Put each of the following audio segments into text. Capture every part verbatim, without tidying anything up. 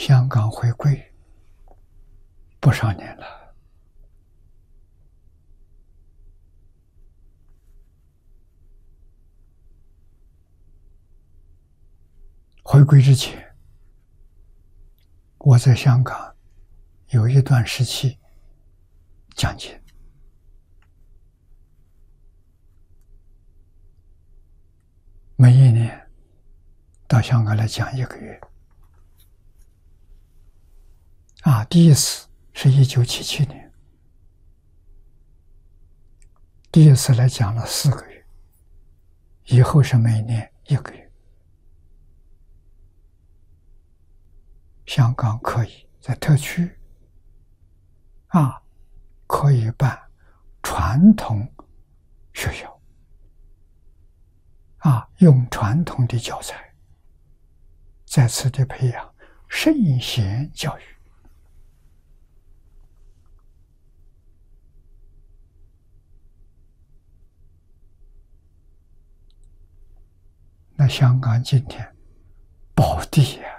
香港回归不少年了，回归之前，我在香港有一段时期讲经，每一年到香港来讲一个月。啊，第一次是一九七七年，第一次来讲了四个月，以后是每年一个月。香港可以在特区啊，可以办传统学校啊，用传统的教材，在此地培养圣贤教育。那香港今天宝地呀！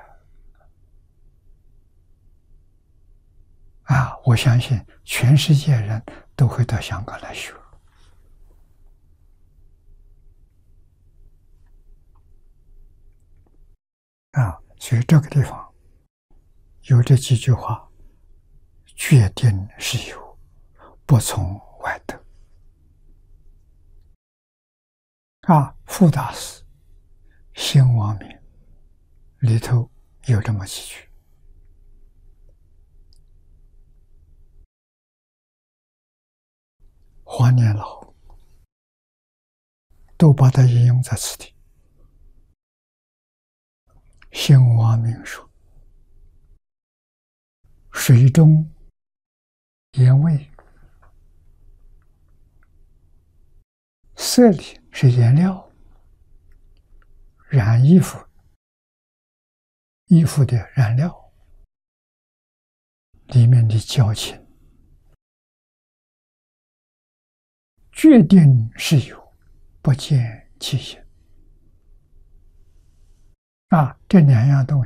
啊，我相信全世界人都会到香港来学。啊，所以这个地方有这几句话，决定是有，不从外得。啊，傅大师兴亡明里头有这么几句。黄年老都把它引用在此地。兴亡明说：“水中盐味，色里是颜料，染衣服，衣服的染料里面的交情，决定是有，不见其形。”啊，这两样东西